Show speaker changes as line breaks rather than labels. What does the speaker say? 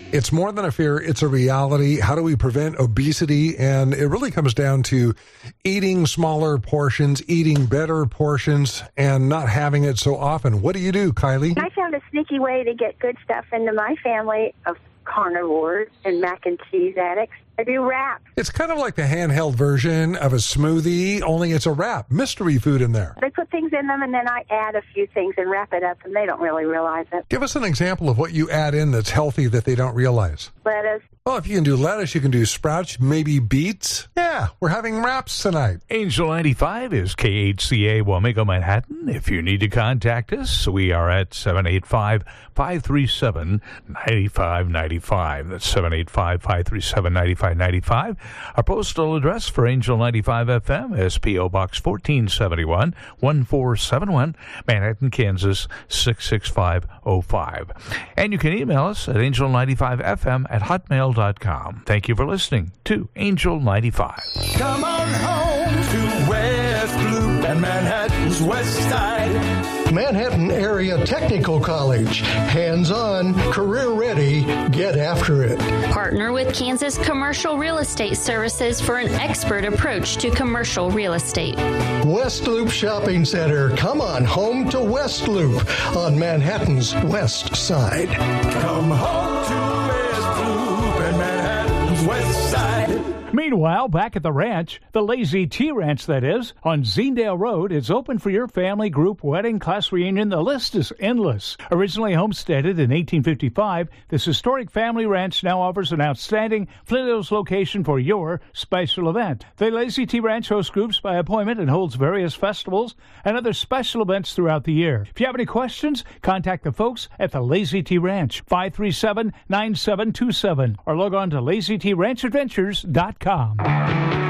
It's more than a fear, it's a reality. How do we prevent obesity? And it really comes down to eating smaller portions, eating better portions, and not having it so often. What do you do, Kylie?
I found a sneaky way to get good stuff into my family of carnivores and mac and cheese addicts. I do wraps.
It's kind of like the handheld version of a smoothie, only it's a wrap. Mystery food in there.
They put things in them, and then I add a few things and wrap it up, and they don't really realize it.
Give us an example of what you add in that's healthy that they don't realize.
Lettuce.
Well, if you can do lettuce, you can do sprouts, maybe beets. Yeah, we're having wraps tonight.
Angel 95 is KHCA Wamego, Manhattan. If you need to contact us, we are at 785-537-9595. That's 785-537-9595. Our postal address for Angel 95 FM is P.O. Box 1471, 1471, Manhattan, Kansas 66505. And you can email us at angel95fm@hotmail.com. Thank you for listening to Angel 95.
Come on home to West Loop and Manhattan's West Side.
Manhattan Area Technical College. Hands-on, career-ready, get after it.
Partner with Kansas Commercial Real Estate Services for an expert approach to commercial real estate.
West Loop Shopping Center. Come on home to West Loop on Manhattan's West Side.
Come home to West Loop and Manhattan's West Side.
Meanwhile, back at the ranch, the Lazy T Ranch, that is, on Zendale Road, is open for your family, group, wedding, class reunion. The list is endless. Originally homesteaded in 1855, this historic family ranch now offers an outstanding Flint Hills location for your special event. The Lazy T Ranch hosts groups by appointment and holds various festivals and other special events throughout the year. If you have any questions, contact the folks at the Lazy T Ranch, 537-9727, or log on to LazyTRanchAdventures.com.